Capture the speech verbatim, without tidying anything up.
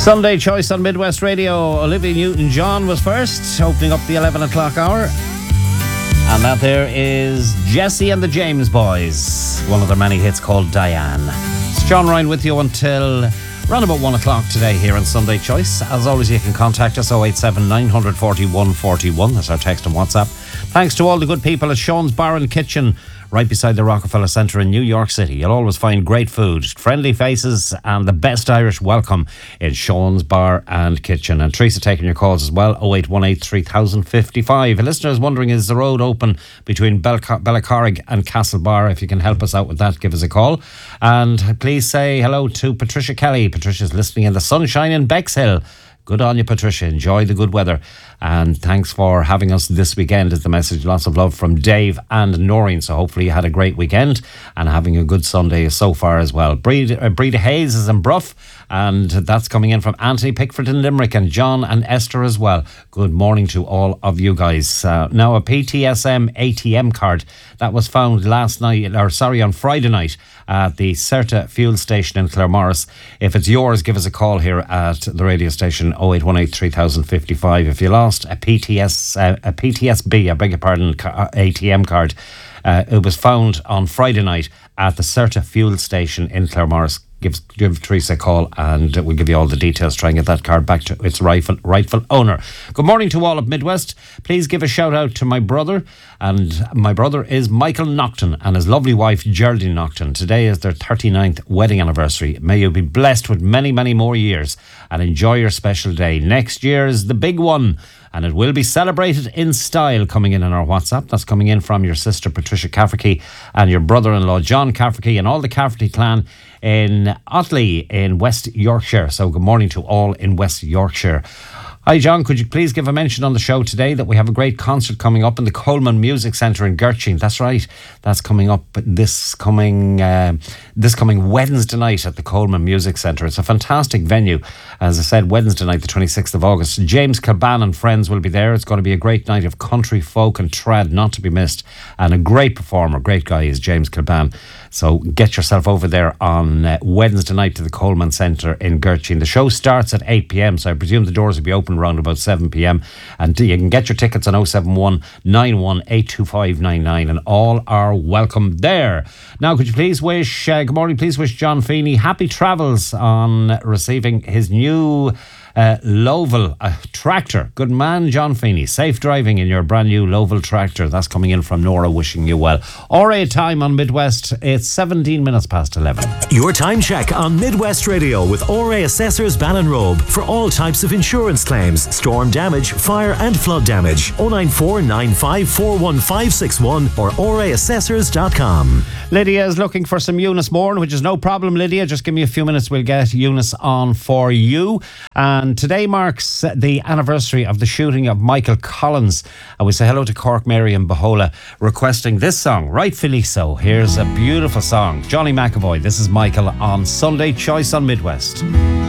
Sunday Choice on Midwest Radio. Olivia Newton-John was first, opening up the eleven o'clock hour. And that there is Jesse and the James Boys, one of their many hits called Diane. It's John Ryan with you until around about one o'clock today here on Sunday Choice. As always, you can contact us oh eight seven, nine four oh, one four one. That's our text and WhatsApp. Thanks to all the good people at Sean's Bar and Kitchen, right beside the Rockefeller Centre in New York City. You'll always find great food, friendly faces, and the best Irish welcome in Sean's Bar and Kitchen. And Teresa taking your calls as well, oh eight one eight, three thousand fifty-five. A listener is wondering, is the road open between Belca- Bellacarrig and Castlebar? If you can help us out with that, give us a call. And please say hello to Patricia Kelly. Patricia's listening in the sunshine in Bexhill. Good on you, Patricia. Enjoy the good weather. And thanks for having us this weekend is the message. Lots of love from Dave and Noreen. So hopefully you had a great weekend and having a good Sunday so far as well. Breda, uh, Breda Hayes is in Bruff. And that's coming in from Anthony Pickford in Limerick and John and Esther as well. Good morning to all of you guys. Uh, now, a P T S M A T M card that was found last night, or sorry, on Friday night at the Certa fuel station in Claremorris. If it's yours, give us a call here at the radio station oh eight one eight, three thousand fifty-five. If you lost a P T S, uh, a P T S B, I beg your pardon, A T M card, uh, it was found on Friday night at the Certa fuel station in Claremorris. Give, give Teresa a call and we'll give you all the details. Try and get that card back to its rightful, rightful owner. Good morning to all of Midwest. Please give a shout out to my brother. And my brother is Michael Nocton and his lovely wife Geraldine Nocton. Today is their thirty-ninth wedding anniversary. May you be blessed with many, many more years and enjoy your special day. Next year is the big one, and it will be celebrated in style. Coming in on our WhatsApp. That's coming in from your sister Patricia Cafferty and your brother-in-law John Cafferty and all the Cafferty clan in Otley in West Yorkshire. So good morning to all in West Yorkshire. Hi John, could you please give a mention on the show today that we have a great concert coming up in the Coleman Music Centre in Gertrude? That's right, that's coming up this coming uh, this coming Wednesday night at the Coleman Music Centre. It's a fantastic venue. As I said, Wednesday night, the twenty-sixth of August. James Kilban and friends will be there. It's going to be a great night of country, folk and trad, not to be missed. And a great performer, great guy is James Kilban. So get yourself over there on uh, Wednesday night to the Coleman Centre in Gertrude. The show starts at eight p.m, so I presume the doors will be open around about seven p.m. And you can get your tickets on oh seven one, nine one eight, two five nine nine, and all are welcome there. Now, could you please wish, uh, good morning, please wish John Feeney happy travels on receiving his new Uh, Lovell uh, tractor. Good man, John Feeney. Safe driving in your brand new Lovell tractor. That's coming in from Nora, wishing you well. R A time on Midwest. It's seventeen minutes past eleven. Your time check on Midwest Radio with R A Assessors Ballinrobe for all types of insurance claims, storm damage, fire and flood damage. oh nine four, nine five four, one five six one or r a assessors dot com. Lydia is looking for some Eunice Moore, which is no problem, Lydia. Just give me a few minutes. We'll get Eunice on for you. And today marks the anniversary of the shooting of Michael Collins. And we say hello to Cork Mary and Bohola requesting this song, rightfully so. Here's a beautiful song. Johnny McAvoy, this is Michael on Sunday Choice on Midwest.